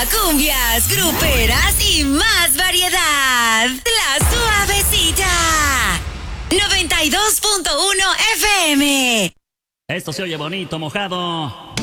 cumbias, gruperas y más variedad. La Suavecita. 92.1 FM. Esto se oye bonito, mojado.